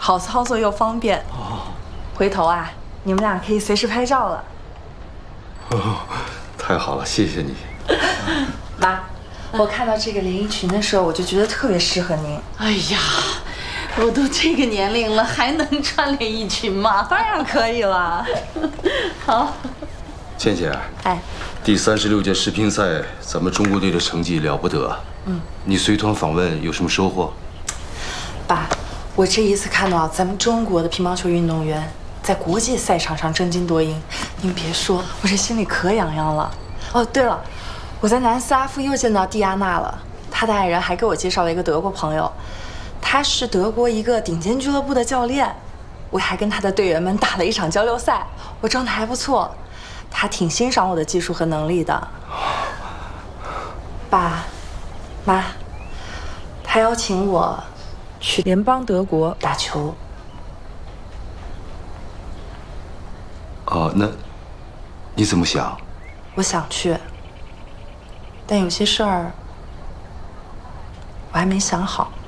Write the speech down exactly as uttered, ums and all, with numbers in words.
好操作又方便。哦，回头啊，你们俩可以随时拍照了。 哦，太好了，谢谢你。 妈，我看到这个连衣裙的时候，我就觉得特别适合您。 哎呀，我都这个年龄了，还能穿连衣裙吗？ 当然可以了。 好。 倩倩， 哎， 第三十六届世乒赛，咱们中国队的成绩了不得。嗯，你随团访问有什么收获？ 爸，我这一次看到咱们中国的乒乓球运动员在国际赛场上争金夺银，您别说，我这心里可痒痒了。哦，对了，我在南斯拉夫又见到蒂亚娜了，她的爱人还给我介绍了一个德国朋友，他是德国一个顶尖俱乐部的教练，我还跟他的队员们打了一场交流赛，我状态还不错，他挺欣赏我的技术和能力的。爸妈，他邀请我去联邦德国打球。 哦，那你怎么想？ 我想去，但有些事儿我还没想好。